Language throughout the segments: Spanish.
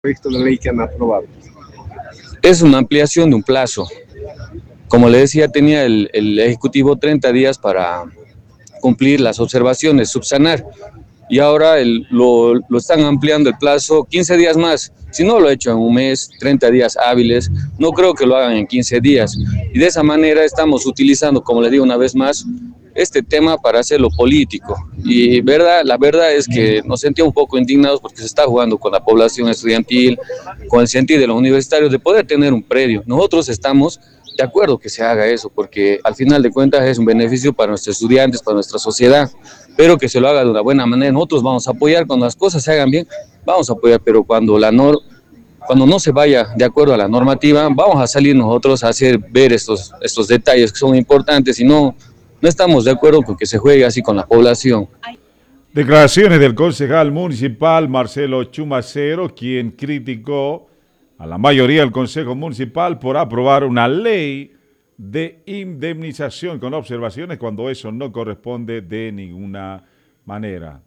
proyecto de ley que han aprobado? Es una ampliación de un plazo. Como le decía, tenía el Ejecutivo 30 días para cumplir las observaciones, subsanar, y ahora lo están ampliando el plazo 15 días más. Si no lo he hecho en un mes, 30 días hábiles, no creo que lo hagan en 15 días. Y de esa manera estamos utilizando, como le digo una vez más, este tema para hacerlo político. Y la verdad es que nos sentimos un poco indignados porque se está jugando con la población estudiantil, con el sentido de los universitarios de poder tener un predio. Nosotros estamos de acuerdo que se haga eso, porque al final de cuentas es un beneficio para nuestros estudiantes, para nuestra sociedad, pero que se lo haga de una buena manera. Nosotros vamos a apoyar cuando las cosas se hagan bien, vamos a apoyar, pero cuando no se vaya de acuerdo a la normativa, vamos a salir nosotros a hacer ver estos detalles que son importantes y no estamos de acuerdo con que se juegue así con la población. Declaraciones del concejal municipal Marcelo Chumacero, quien criticó a la mayoría del Consejo Municipal por aprobar una ley de indemnización con observaciones cuando eso no corresponde de ninguna manera.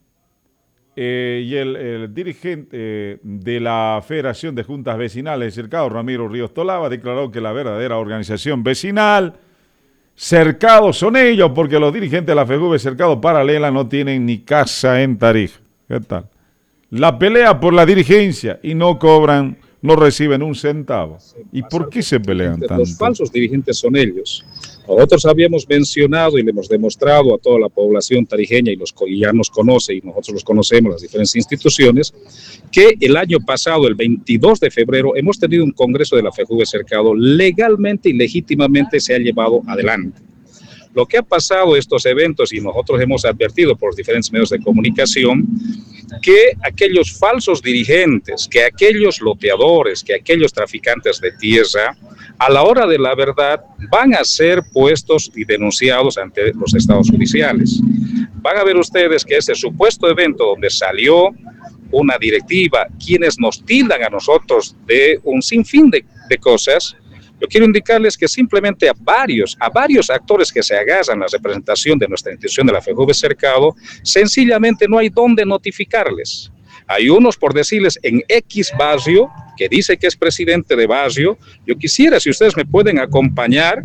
Y el dirigente de la Federación de Juntas Vecinales de Cercado, Ramiro Ríos Tolava, declaró que la verdadera organización vecinal Cercado son ellos, porque los dirigentes de la FEJUVE Cercado Paralela no tienen ni casa en Tarija. ¿Qué tal? La pelea por la dirigencia y no cobran, no reciben un centavo. ¿Y por qué se pelean tanto? Los falsos dirigentes son ellos. Nosotros habíamos mencionado y le hemos demostrado a toda la población tarijeña y ya nos conoce y nosotros los conocemos, las diferentes instituciones, que el año pasado, el 22 de febrero, hemos tenido un congreso de la FEJUVE Cercado, legalmente y legítimamente se ha llevado adelante. Lo que ha pasado estos eventos, y nosotros hemos advertido por los diferentes medios de comunicación, que aquellos falsos dirigentes, que aquellos loteadores, que aquellos traficantes de tierra, a la hora de la verdad van a ser puestos y denunciados ante los estados judiciales. Van a ver ustedes que ese supuesto evento donde salió una directiva, quienes nos tildan a nosotros de un sinfín de cosas, yo quiero indicarles que simplemente a varios actores que se agarran la representación de nuestra institución de la FEJUVE Cercado, sencillamente no hay dónde notificarles. Hay unos, por decirles, en X barrio, que dice que es presidente de barrio. Yo quisiera, si ustedes me pueden acompañar,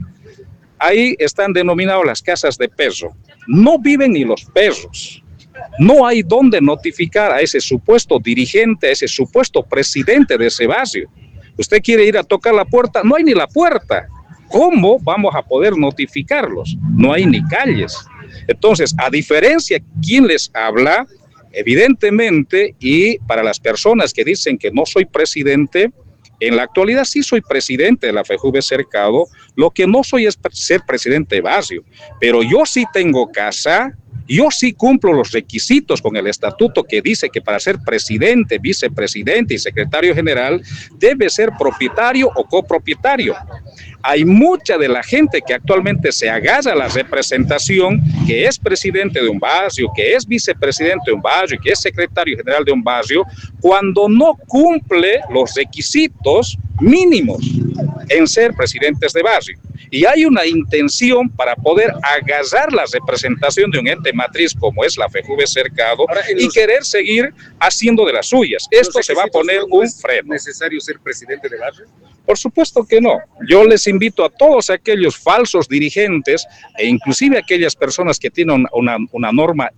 ahí están denominadas las casas de perro. No viven ni los perros. No hay dónde notificar a ese supuesto dirigente, a ese supuesto presidente de ese barrio. Usted quiere ir a tocar la puerta, no hay ni la puerta. ¿Cómo vamos a poder notificarlos? No hay ni calles. Entonces, a diferencia, ¿quién les habla? Evidentemente, y para las personas que dicen que no soy presidente, en la actualidad sí soy presidente de la FEJUVE Cercado, lo que no soy es ser presidente de barrio, pero yo sí tengo casa. Yo sí cumplo los requisitos con el estatuto que dice que para ser presidente, vicepresidente y secretario general debe ser propietario o copropietario. Hay mucha de la gente que actualmente se agarra a la representación, que es presidente de un barrio, que es vicepresidente de un barrio, que es secretario general de un barrio, cuando no cumple los requisitos mínimos en ser presidentes de barrio. Y hay una intención para poder agarrar la representación de un ente matriz como es la FEJUVE Cercado y querer seguir haciendo de las suyas. Esto se va a poner un freno. ¿Es necesario ser presidente de barrio? Por supuesto que no. Yo les invito a todos aquellos falsos dirigentes e inclusive aquellas personas que tienen una norma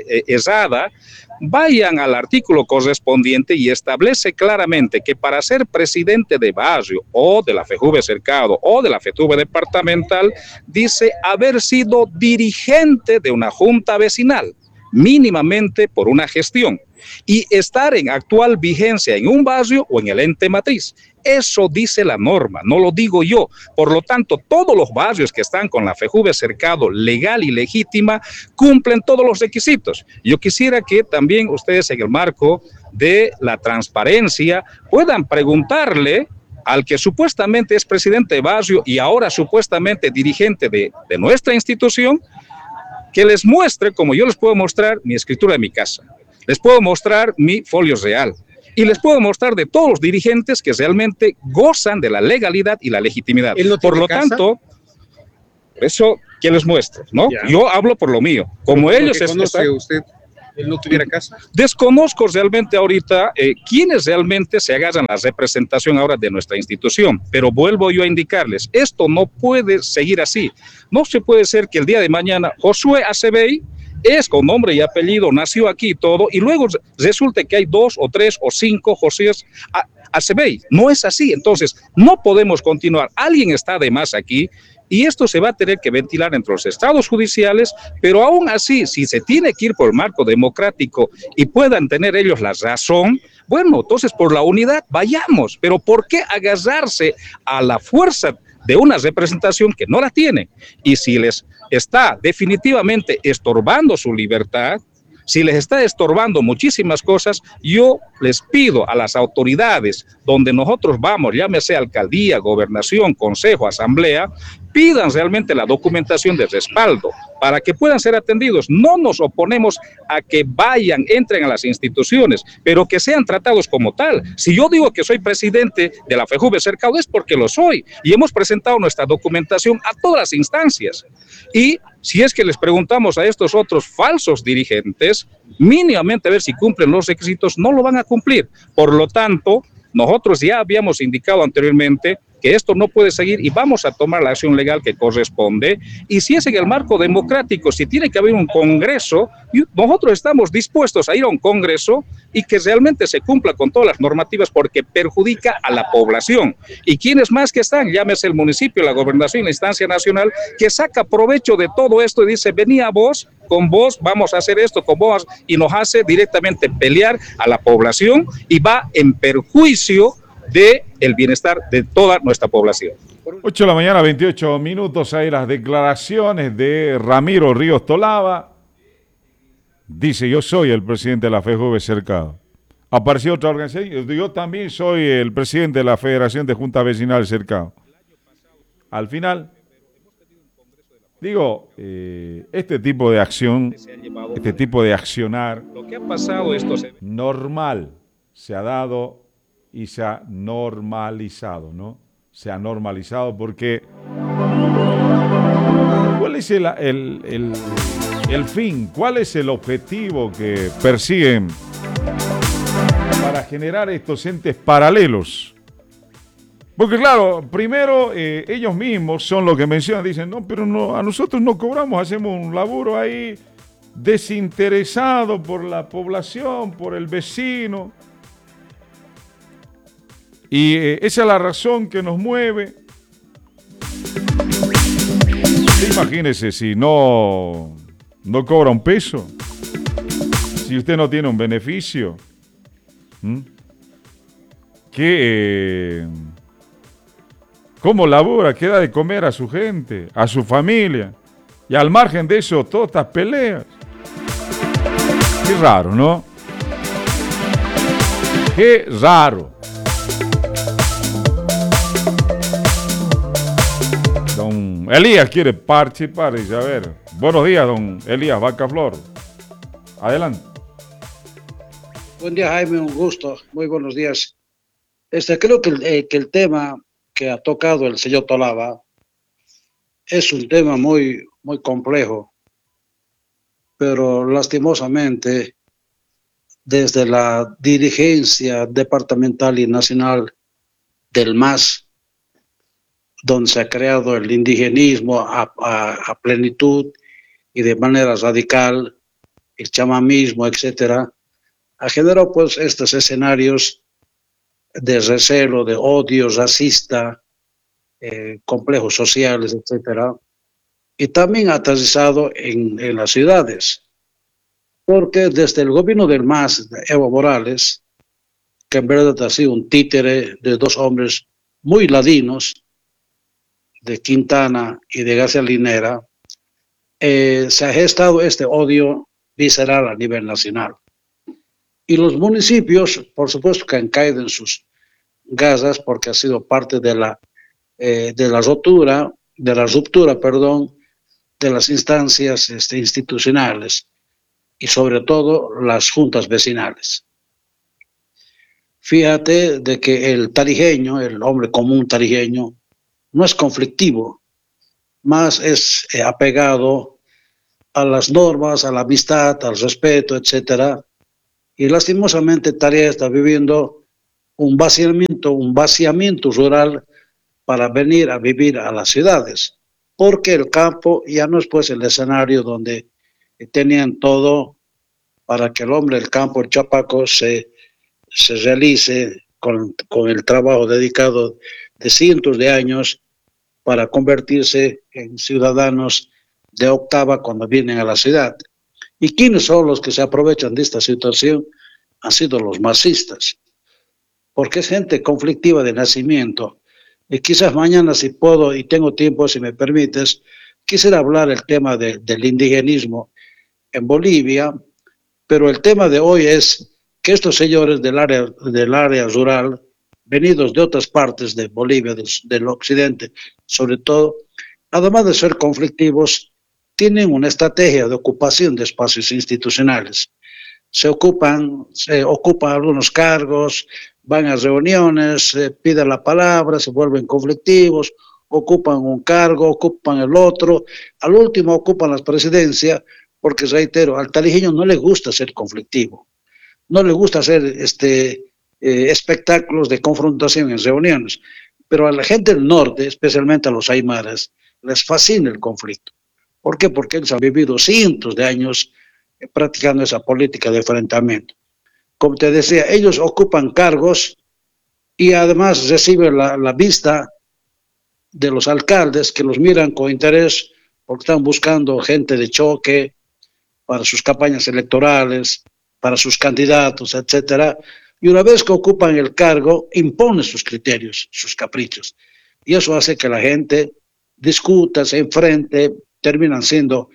errada, vayan al artículo correspondiente y establece claramente que para ser presidente de barrio o de la FEJUVE Cercado o de la FEJUVE departamental, dice haber sido dirigente de una junta vecinal, mínimamente por una gestión, y estar en actual vigencia en un barrio o en el ente matriz. Eso dice la norma, no lo digo yo. Por lo tanto, todos los barrios que están con la FEJUVE Cercado legal y legítima cumplen todos los requisitos. Yo quisiera que también ustedes, en el marco de la transparencia, puedan preguntarle al que supuestamente es presidente de barrio y ahora supuestamente dirigente de nuestra institución, que les muestre, como yo les puedo mostrar, mi escritura de mi casa. Les puedo mostrar mi folio real y les puedo mostrar de todos los dirigentes que realmente gozan de la legalidad y la legitimidad. Por lo tanto, eso que les muestre, ¿no? Ya. Yo hablo por lo mío. Como ellos ¿Conoce usted Él no tuviera casa. Desconozco realmente ahorita quiénes realmente se agarran a la representación ahora de nuestra institución, pero vuelvo yo a indicarles, esto no puede seguir así. No se puede ser que el día de mañana Josué Acebey es con nombre y apellido, nació aquí y todo, y luego resulte que hay 2 o 3 o 5 José Acebey. No es así, entonces no podemos continuar. Alguien está de más aquí. Y esto se va a tener que ventilar entre los estados judiciales, pero aún así, si se tiene que ir por el marco democrático y puedan tener ellos la razón, bueno, entonces por la unidad vayamos, pero ¿por qué agarrarse a la fuerza de una representación que no la tiene? Y si les está definitivamente estorbando su libertad, si les está estorbando muchísimas cosas, yo les pido a las autoridades donde nosotros vamos, llámese alcaldía, gobernación, consejo, asamblea, pidan realmente la documentación de respaldo para que puedan ser atendidos. No nos oponemos a que vayan, entren a las instituciones, pero que sean tratados como tal. Si yo digo que soy presidente de la FEJUVE Cercado es porque lo soy y hemos presentado nuestra documentación a todas las instancias. Y si es que les preguntamos a estos otros falsos dirigentes, mínimamente a ver si cumplen los requisitos, no lo van a cumplir. Por lo tanto, nosotros ya habíamos indicado anteriormente que esto no puede seguir y vamos a tomar la acción legal que corresponde. Y si es en el marco democrático, si tiene que haber un congreso, nosotros estamos dispuestos a ir a un congreso y que realmente se cumpla con todas las normativas porque perjudica a la población. ¿Y quiénes más que están? Llámese el municipio, la gobernación, la instancia nacional, que saca provecho de todo esto y dice, venía vos, con vos vamos a hacer esto, con vos, y nos hace directamente pelear a la población y va en perjuicio de el bienestar de toda nuestra población. 8 de la mañana, 28 minutos, hay las declaraciones de Ramiro Ríos Tolava. Dice, yo soy el presidente de la FEJUVE Cercado. Apareció otra organización, yo también soy el presidente de la Federación de Junta Vecinal Cercado. Al final, digo, este tipo de acción, este tipo de accionar normal se ha dado y se ha normalizado, ¿no? Se ha normalizado porque ¿cuál es el fin? ¿Cuál es el objetivo que persiguen para generar estos entes paralelos? Porque claro, primero ellos mismos son los que mencionan, dicen, no, pero no, a nosotros no cobramos, hacemos un laburo ahí desinteresado por la población, por el vecino. Y esa es la razón que nos mueve. Imagínese si no cobra un peso, si usted no tiene un beneficio, ¿cómo labora? ¿Qué da de comer a su gente, a su familia? Y al margen de eso, todas estas peleas. Qué raro, ¿no? Qué raro. Don Elías quiere participar, dice, a ver, buenos días, don Elías Vacaflor. Adelante. Buen día, Jaime, un gusto, muy buenos días. Creo que el tema que ha tocado el señor Tolava es un tema muy, muy complejo, pero lastimosamente desde la dirigencia departamental y nacional del MAS, donde se ha creado el indigenismo a plenitud y de manera radical, el chamamismo, etcétera, ha generado pues estos escenarios de recelo, de odio racista, complejos sociales, etcétera, y también ha aterrizado en las ciudades, porque desde el gobierno del MAS, de Evo Morales, que en verdad ha sido un títere de dos hombres muy ladinos, de Quintana y de García Linera, se ha gestado este odio visceral a nivel nacional. Y los municipios, por supuesto, que han caído en sus garras porque ha sido parte de la ruptura, de las instancias institucionales y sobre todo las juntas vecinales. Fíjate de que el tarijeño, el hombre común tarijeño, no es conflictivo, más es apegado a las normas, a la amistad, al respeto, etcétera. Y lastimosamente Tarija está viviendo un vaciamiento rural para venir a vivir a las ciudades, porque el campo ya no es pues el escenario donde tenían todo para que el hombre del campo, el chapaco, se realice con el trabajo dedicado de cientos de años para convertirse en ciudadanos de octava cuando vienen a la ciudad. ¿Y quiénes son los que se aprovechan de esta situación? Han sido los masistas, porque es gente conflictiva de nacimiento. Y quizás mañana, si puedo y tengo tiempo, si me permites, quisiera hablar el tema del indigenismo en Bolivia, pero el tema de hoy es que estos señores del área rural, venidos de otras partes de Bolivia, del occidente, sobre todo, además de ser conflictivos, tienen una estrategia de ocupación de espacios institucionales. Se ocupan algunos cargos, van a reuniones, piden la palabra, se vuelven conflictivos, ocupan un cargo, ocupan el otro, al último ocupan la presidencia, porque reitero, al tarijeño no le gusta ser conflictivo, no le gusta hacer espectáculos de confrontación en reuniones, pero a la gente del norte, especialmente a los aymaras, les fascina el conflicto. ¿Por qué? Porque ellos han vivido cientos de años practicando esa política de enfrentamiento. Como te decía, ellos ocupan cargos y además reciben la vista de los alcaldes que los miran con interés porque están buscando gente de choque para sus campañas electorales, para sus candidatos, etcétera. Y una vez que ocupan el cargo, imponen sus criterios, sus caprichos. Y eso hace que la gente discuta, se enfrente, terminan siendo,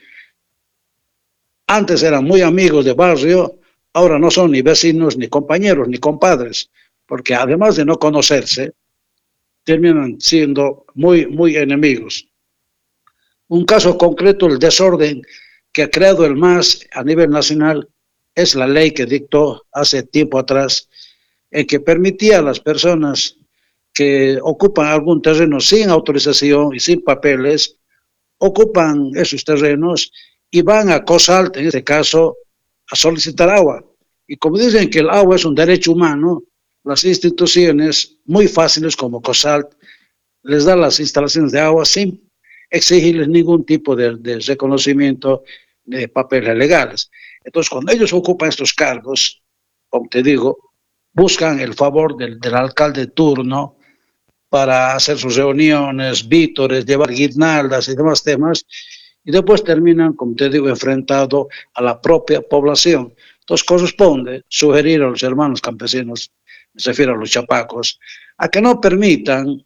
antes eran muy amigos de barrio, ahora no son ni vecinos, ni compañeros, ni compadres, porque además de no conocerse, terminan siendo muy enemigos. Un caso concreto, el desorden que ha creado el MAS a nivel nacional, es la ley que dictó hace tiempo atrás, en que permitía a las personas que ocupan algún terreno sin autorización y sin papeles, ocupan esos terrenos y van a COSALT, en este caso, a solicitar agua. Y como dicen que el agua es un derecho humano, las instituciones muy fáciles como COSALT les dan las instalaciones de agua sin exigirles ningún tipo de reconocimiento de papeles legales. Entonces, cuando ellos ocupan estos cargos, como te digo, buscan el favor del alcalde de turno para hacer sus reuniones, vítores, llevar guirnaldas y demás temas, y después terminan, como te digo, enfrentados a la propia población. Entonces, corresponde sugerir a los hermanos campesinos, me refiero a los chapacos, a que no permitan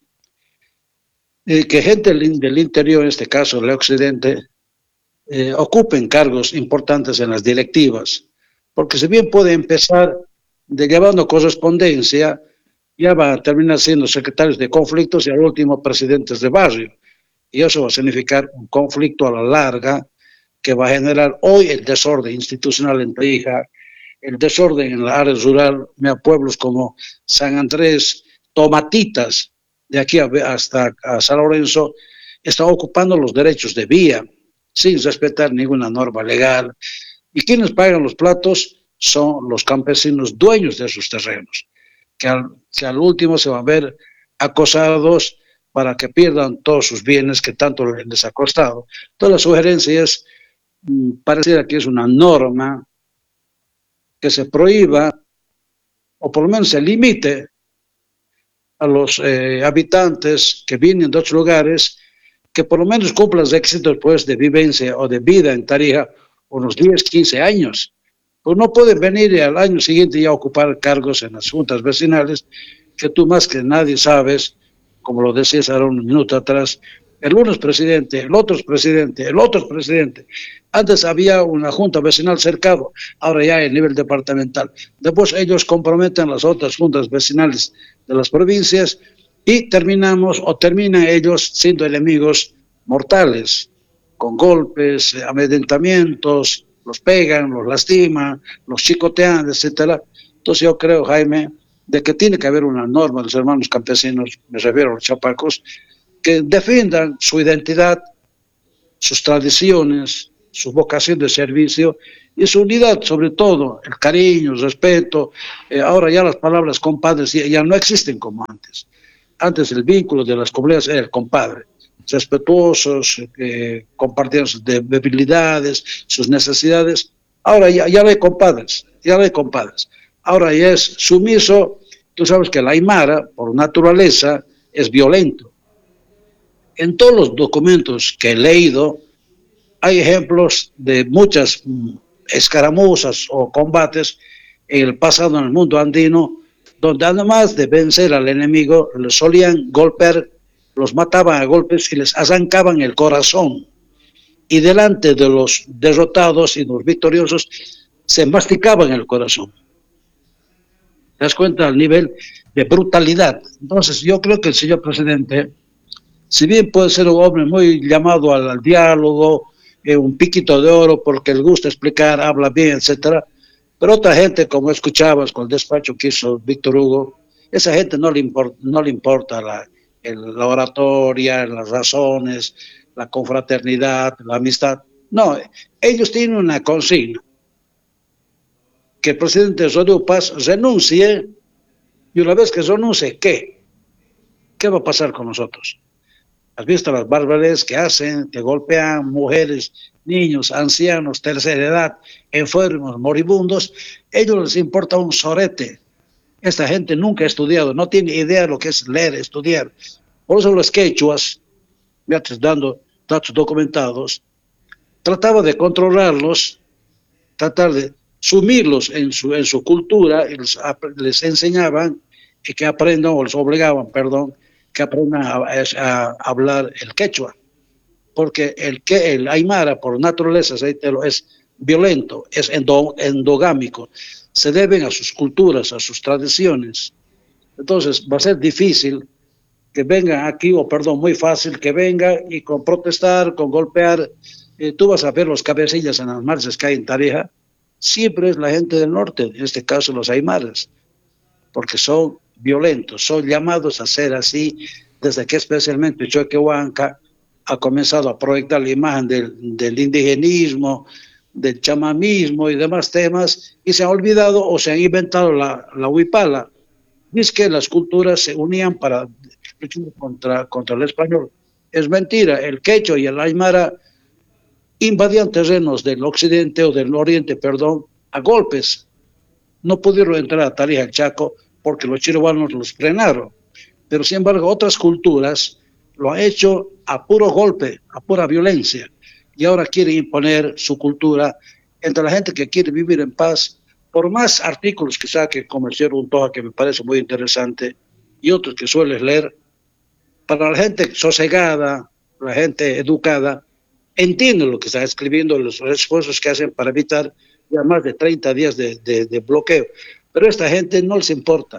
que gente del interior, en este caso del occidente, ocupen cargos importantes en las directivas, porque si bien puede empezar llevando correspondencia, ya van a terminar siendo secretarios de conflictos y al último presidentes de barrio, y eso va a significar un conflicto a la larga que va a generar hoy el desorden institucional en Tarija, el desorden en la área rural, a pueblos como San Andrés, Tomatitas, de aquí hasta a San Lorenzo, están ocupando los derechos de vía, sin respetar ninguna norma legal. ¿Y quienes pagan los platos? Son los campesinos dueños de sus terrenos, que al último se van a ver acosados para que pierdan todos sus bienes que tanto les ha costado. Entonces la sugerencia es, pareciera que es una norma que se prohíba, o por lo menos se limite a los habitantes que vienen de otros lugares, que por lo menos cumplan los requisitos pues, de vivencia o de vida en Tarija unos 10, 15 años. Pues no pueden venir y al año siguiente ya ocupar cargos en las juntas vecinales, que tú más que nadie sabes, como lo decías ahora un minuto atrás, el uno es presidente, el otro es presidente, el otro es presidente. Antes había una junta vecinal cercado, ahora ya a nivel departamental. Después ellos comprometen las otras juntas vecinales de las provincias y terminan ellos siendo enemigos mortales, con golpes, amedrentamientos, los pegan, los lastiman, los chicotean, etcétera. Entonces yo creo, Jaime, de que tiene que haber una norma de los hermanos campesinos, me refiero a los chapacos, que defiendan su identidad, sus tradiciones, su vocación de servicio y su unidad, sobre todo, el cariño, el respeto. Ahora ya las palabras compadres ya no existen como antes. Antes el vínculo de las comunidades era el compadre, respetuosos, compartían sus debilidades, sus necesidades. Ahora ya no hay compadres, ya no hay compadres. Ahora ya es sumiso. Tú sabes que el aymara, por naturaleza, es violento. En todos los documentos que he leído, hay ejemplos de muchas escaramuzas o combates en el pasado en el mundo andino, donde además de vencer al enemigo, les solían golpear, los mataban a golpes y les arrancaban el corazón. Y delante de los derrotados y los victoriosos, se masticaban el corazón. ¿Te das cuenta del nivel de brutalidad? Entonces, yo creo que el señor presidente, si bien puede ser un hombre muy llamado al diálogo, un piquito de oro porque le gusta explicar, habla bien, etcétera, pero otra gente, como escuchabas con el despacho que hizo Víctor Hugo, esa gente no le importa la oratoria, las razones, la confraternidad, la amistad. No, ellos tienen una consigna: que el presidente Rodrigo Paz renuncie, y una vez que renuncie, ¿qué? ¿Qué va a pasar con nosotros? ¿Has visto las barbaridades que hacen, que golpean mujeres, niños, ancianos, tercera edad, enfermos, moribundos? A ellos les importa un sorete. Esta gente nunca ha estudiado, no tiene idea de lo que es leer, estudiar. Por eso los quechuas, ya te dando datos documentados, trataba de controlarlos, tratar de sumirlos en su cultura, y les enseñaban y que aprendan, o les obligaban, perdón, que aprendan a hablar el quechua, porque el aymara por naturaleza es violento, es endogámico, se deben a sus culturas, a sus tradiciones. Entonces va a ser difícil que vengan aquí, muy fácil que vengan y con protestar, con golpear. Tú vas a ver los cabecillas en las marchas que hay en Tarija, siempre es la gente del norte, en este caso los aymaras, porque son violentos, son llamados a ser así, desde que especialmente Choquehuanca ha comenzado a proyectar la imagen del indigenismo, del chamamismo y demás temas, y se han olvidado o se han inventado la huipala. Dice que las culturas se unían para luchar contra el español. Es mentira, el quechua y el aymara invadían terrenos del occidente o del oriente, a golpes. No pudieron entrar a Tarija, el Chaco, porque los chirobanos los frenaron. Pero sin embargo, otras culturas lo han hecho a puro golpe, a pura violencia. Y ahora quieren imponer su cultura entre la gente que quiere vivir en paz. Por más artículos que saque, como el señor Untoja, que me parece muy interesante, y otros que sueles leer, para la gente sosegada, la gente educada, entiende lo que está escribiendo, los esfuerzos que hacen para evitar ya más de 30 días de bloqueo. Pero a esta gente no les importa.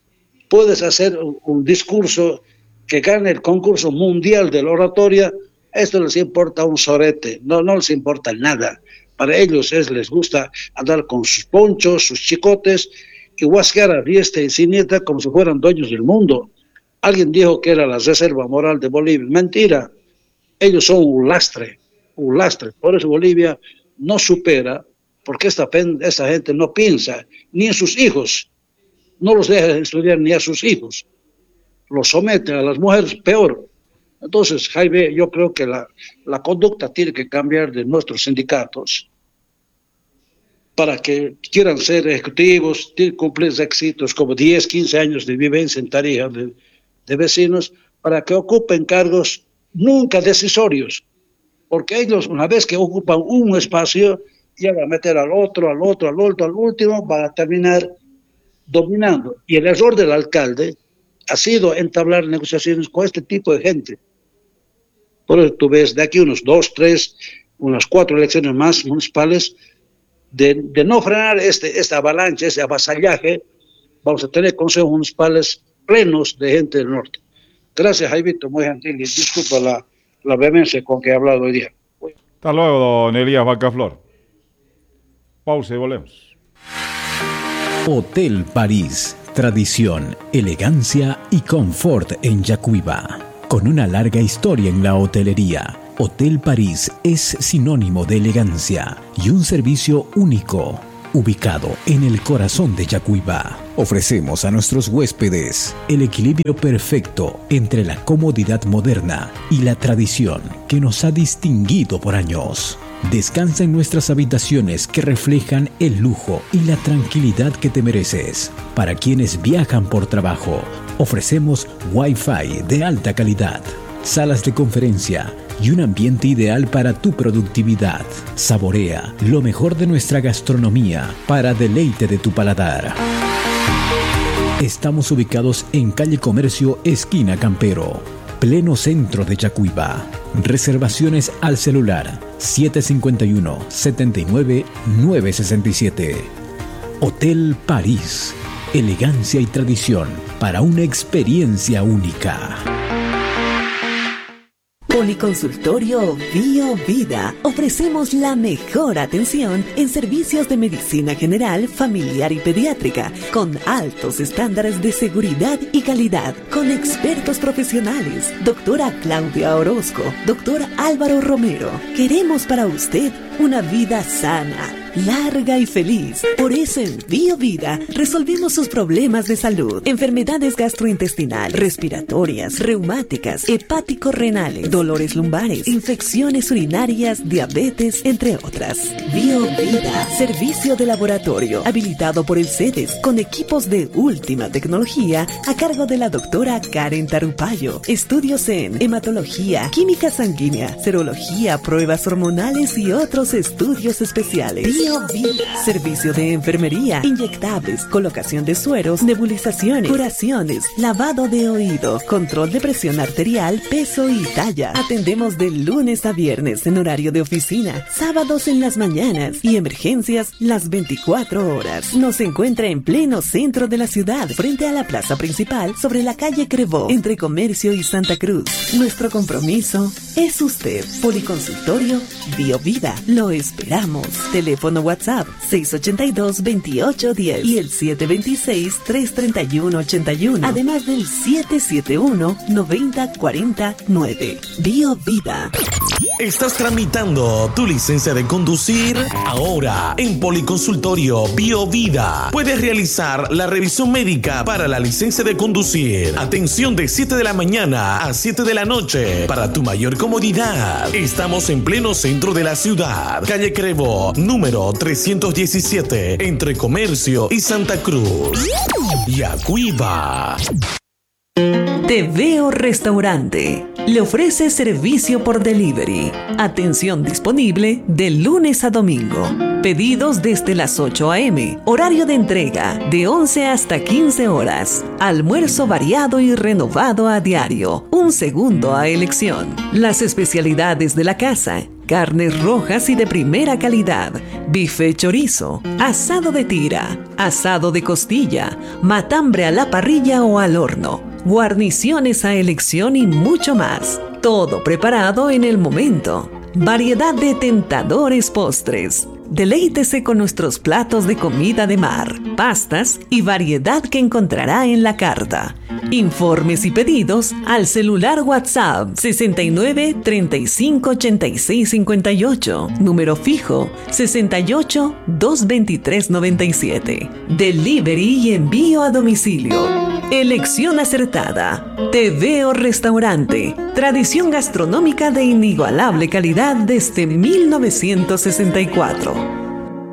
Puedes hacer un discurso que gane el concurso mundial de la oratoria, esto les importa un sorete, no les importa nada. Para ellos les gusta andar con sus ponchos, sus chicotes, y huasquear a diestra y siniestra como si fueran dueños del mundo. Alguien dijo que era la reserva moral de Bolivia. Mentira, ellos son un lastre. Por eso Bolivia no supera, porque esta gente no piensa ni en sus hijos, no los deja estudiar ni a sus hijos, los someten a las mujeres peor. Entonces, Jaime, yo creo que la conducta tiene que cambiar de nuestros sindicatos para que quieran ser ejecutivos, cumplir éxitos como 10, 15 años de vivencia en Tarija de vecinos, para que ocupen cargos nunca decisorios, porque ellos, una vez que ocupan un espacio, ya van a meter al otro, al último, van a terminar dominando. Y el error del alcalde ha sido entablar negociaciones con este tipo de gente. Por eso tú ves de aquí unos 2, 3, unas 4 elecciones más municipales, de no frenar esta avalancha, ese avasallaje, vamos a tener consejos municipales plenos de gente del norte. Gracias, Jaivito, muy gentil, y disculpa la vehemencia con que he hablado hoy día. Hasta luego, don Elías Bancaflor. Pausa y volvemos. Hotel París. Tradición, elegancia y confort en Yacuiba. Con una larga historia en la hotelería. Hotel París es sinónimo de elegancia y un servicio único, ubicado en el corazón de Yacuibá. Ofrecemos a nuestros huéspedes el equilibrio perfecto entre la comodidad moderna y la tradición que nos ha distinguido por años. Descansa en nuestras habitaciones que reflejan el lujo y la tranquilidad que te mereces. Para quienes viajan por trabajo, ofrecemos Wi-Fi de alta calidad, salas de conferencia y un ambiente ideal para tu productividad. Saborea lo mejor de nuestra gastronomía para deleite de tu paladar. Estamos ubicados en calle Comercio, esquina Campero, pleno centro de Yacuibá. Reservaciones al celular 751-79-967. Hotel París. Elegancia y tradición para una experiencia única. Policonsultorio Bio Vida. Ofrecemos la mejor atención en servicios de medicina general, familiar y pediátrica, con altos estándares de seguridad y calidad, con expertos profesionales. Doctora Claudia Orozco, doctor Álvaro Romero. Queremos para usted una vida sana, larga y feliz. Por eso en Bio Vida resolvemos sus problemas de salud, enfermedades gastrointestinales, respiratorias, reumáticas, hepático-renales, dolores lumbares, infecciones urinarias, diabetes, entre otras. Bio Vida, servicio de laboratorio habilitado por el CEDES con equipos de última tecnología a cargo de la doctora Karen Tarupayo. Estudios en hematología, química sanguínea, serología, pruebas hormonales y otros estudios especiales. Bio Vida, servicio de enfermería, inyectables, colocación de sueros, nebulizaciones, curaciones, lavado de oído, control de presión arterial, peso y talla. Atendemos de lunes a viernes en horario de oficina, sábados en las mañanas y emergencias las 24 horas. Nos encuentra en pleno centro de la ciudad, frente a la plaza principal, sobre la calle Crevó, entre Comercio y Santa Cruz. Nuestro compromiso es usted. Policonsultorio Bio Vida. Lo esperamos. Teléfono WhatsApp 682-2810 y el 726-331-81. Además del 771-9049. Bio Vida. ¿Estás tramitando tu licencia de conducir? Ahora, en Policonsultorio Bio Vida, puedes realizar la revisión médica para la licencia de conducir. Atención de 7 de la mañana a 7 de la noche. Para tu mayor comodidad, estamos en pleno centro de la ciudad. Calle Crevo, número 317, entre Comercio y Santa Cruz. Yacuibá. Te Veo Restaurante. Le ofrece servicio por delivery. Atención disponible de lunes a domingo. Pedidos desde las 8 a.m. Horario de entrega de 11 hasta 15 horas. Almuerzo variado y renovado a diario. Un segundo a elección. Las especialidades de la casa: carnes rojas y de primera calidad, bife chorizo, asado de tira, asado de costilla, matambre a la parrilla o al horno, guarniciones a elección y mucho más. Todo preparado en el momento. Variedad de tentadores postres. Deleítese con nuestros platos de comida de mar, pastas y variedad que encontrará en la carta. Informes y pedidos al celular WhatsApp 69 35 86 58, número fijo 68 223 97. Delivery y envío a domicilio. Elección acertada. Te Veo Restaurante. Tradición gastronómica de inigualable calidad desde 1964.